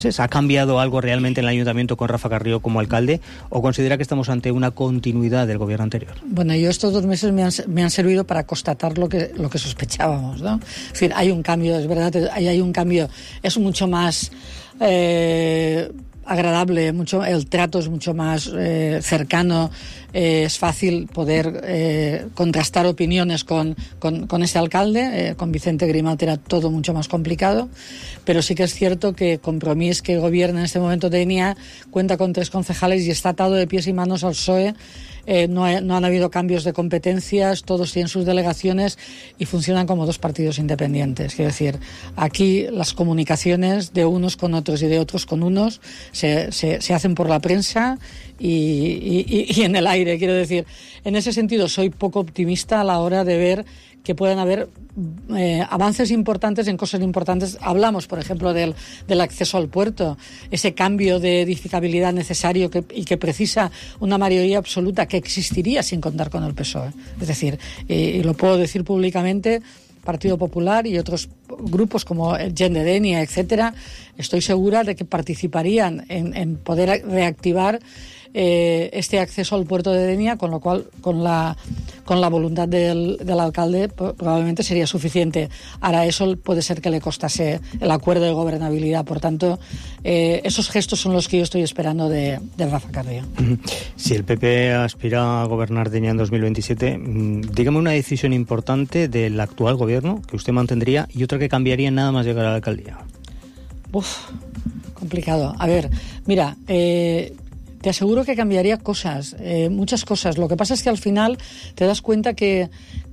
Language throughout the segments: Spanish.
¿Ha cambiado algo realmente en el ayuntamiento con Rafa Carrió como alcalde o considera que estamos ante una continuidad del gobierno anterior? Bueno, yo estos 2 meses me han servido para constatar lo que sospechábamos, ¿no? Es decir, hay un cambio, es verdad, hay un cambio, es mucho más agradable, el trato es mucho más cercano, es fácil poder contrastar opiniones con ese alcalde. Con Vicente Grimaldi era todo mucho más complicado, pero sí que es cierto que Compromís, que gobierna en este momento Denia, cuenta con 3 concejales y está atado de pies y manos al PSOE. No han habido cambios de competencias, todos tienen sus delegaciones y funcionan como 2 partidos independientes. Quiero decir, aquí las comunicaciones de unos con otros y de otros con unos se hacen por la prensa y en el aire. Quiero decir, en ese sentido soy poco optimista a la hora de ver que puedan haber avances importantes en cosas importantes. Hablamos, por ejemplo, del acceso al puerto, ese cambio de edificabilidad necesario y que precisa una mayoría absoluta que existiría sin contar con el PSOE. Es decir, y lo puedo decir públicamente, Partido Popular y otros grupos como el Gen de Denia, etcétera, estoy segura de que participarían en poder reactivar este acceso al puerto de Denia, con lo cual con la voluntad del alcalde probablemente sería suficiente. Ahora eso puede ser que le costase el acuerdo de gobernabilidad. Por tanto, esos gestos son los que yo estoy esperando de Rafa Carrió. Si el PP aspira a gobernar Denia en 2027, dígame una decisión importante del actual gobierno que usted mantendría y otra que cambiaría nada más llegar a la alcaldía. Complicado. A ver, mira, te aseguro que cambiaría cosas, muchas cosas. Lo que pasa es que al final te das cuenta que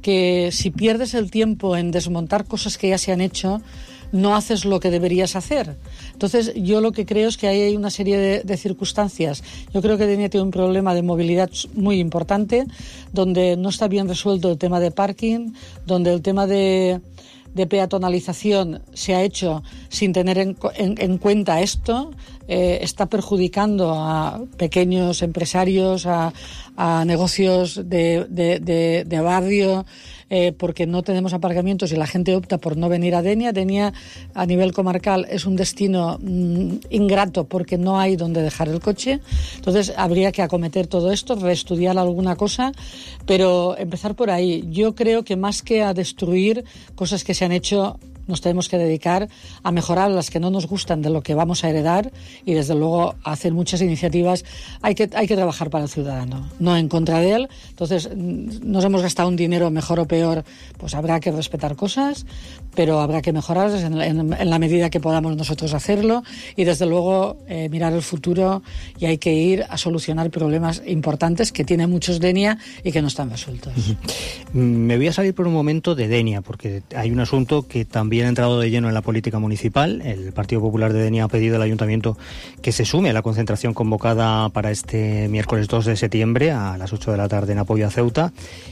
si pierdes el tiempo en desmontar cosas que ya se han hecho, no haces lo que deberías hacer. Entonces, yo lo que creo es que ahí hay una serie de circunstancias. Yo creo que Denia tiene un problema de movilidad muy importante, donde no está bien resuelto el tema de parking, donde el tema de peatonalización se ha hecho sin tener en cuenta esto, está perjudicando a pequeños empresarios, a negocios de barrio, porque no tenemos aparcamientos y la gente opta por no venir a Denia. Denia a nivel comarcal es un destino ingrato porque no hay donde dejar el coche. Entonces habría que acometer todo esto, reestudiar alguna cosa, pero empezar por ahí. Yo creo que más que a destruir cosas que se han hecho, nos tenemos que dedicar a mejorar las que no nos gustan de lo que vamos a heredar y desde luego a hacer muchas iniciativas. Hay que trabajar para el ciudadano, no en contra de él. Entonces, nos hemos gastado un dinero mejor o peor, pues habrá que respetar cosas, pero habrá que mejorarlas en la medida que podamos nosotros hacerlo y desde luego mirar el futuro, y hay que ir a solucionar problemas importantes que tiene muchos Denia y que no están resueltos. Me voy a salir por un momento de Denia porque hay un asunto que también ha entrado de lleno en la política municipal. El Partido Popular de Denia ha pedido al Ayuntamiento que se sume a la concentración convocada para este miércoles 2 de septiembre a las 8 de la tarde en apoyo a Ceuta.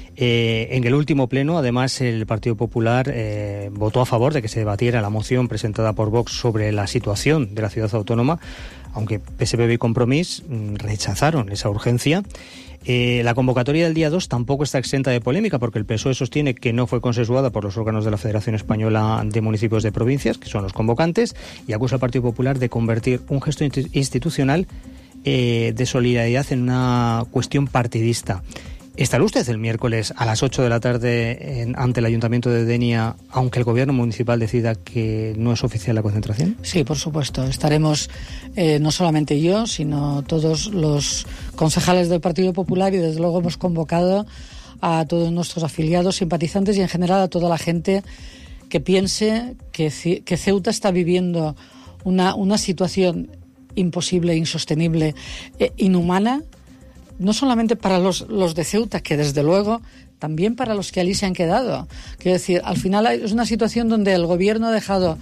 En el último pleno, además, el Partido Popular votó a favor de que se debatiera la moción presentada por Vox sobre la situación de la ciudad autónoma, aunque PSPB y Compromís rechazaron esa urgencia. La convocatoria del día 2 tampoco está exenta de polémica porque el PSOE sostiene que no fue consensuada por los órganos de la Federación Española de Municipios de Provincias, que son los convocantes, y acusa al Partido Popular de convertir un gesto institucional de solidaridad en una cuestión partidista. ¿Estará usted el miércoles a las 8 de la tarde ante el Ayuntamiento de Denia, aunque el Gobierno Municipal decida que no es oficial la concentración? Sí, por supuesto. Estaremos no solamente yo, sino todos los concejales del Partido Popular y desde luego hemos convocado a todos nuestros afiliados, simpatizantes y en general a toda la gente que piense que Ceuta está viviendo una situación imposible, insostenible, inhumana, no solamente para los de Ceuta, que desde luego también para los que allí se han quedado. Quiero decir, al final es una situación donde el gobierno ha dejado,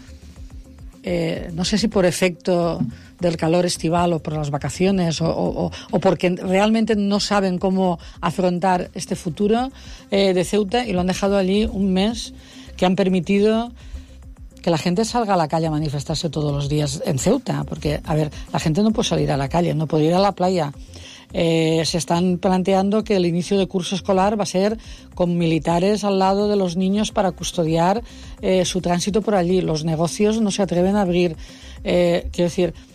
no sé si por efecto del calor estival o por las vacaciones o porque realmente no saben cómo afrontar este futuro de Ceuta, y lo han dejado allí un mes, que han permitido que la gente salga a la calle a manifestarse todos los días en Ceuta, porque, a ver, la gente no puede salir a la calle, no puede ir a la playa. Se están planteando que el inicio de curso escolar va a ser con militares al lado de los niños para custodiar su tránsito por allí. Los negocios no se atreven a abrir. Quiero decir,